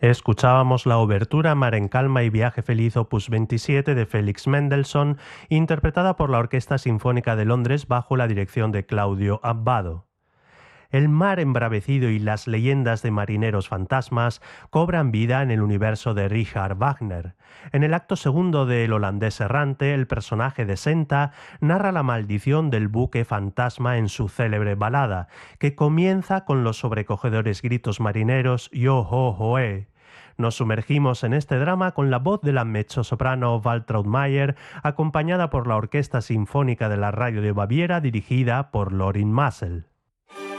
Escuchábamos la obertura Mar en Calma y Viaje Feliz opus 27 de Félix Mendelssohn, interpretada por la Orquesta Sinfónica de Londres bajo la dirección de Claudio Abbado. El mar embravecido y las leyendas de marineros fantasmas cobran vida en el universo de Richard Wagner. En el acto segundo de El holandés errante, el personaje de Senta narra la maldición del buque fantasma en su célebre balada, que comienza con los sobrecogedores gritos marineros Yo ho hoé. Nos sumergimos en este drama con la voz de la mezzosoprano Waltraud Mayer, acompañada por la Orquesta Sinfónica de la Radio de Baviera dirigida por Lorin Maazel.